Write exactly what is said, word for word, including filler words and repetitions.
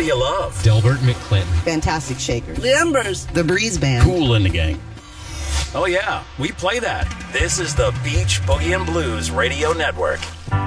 do you love? Delbert McClinton. Fantastic Shakers. The Embers. The Breeze Band. Kool and the Gang. Oh yeah, we play that. This is the Beach Boogie and Blues Radio Network.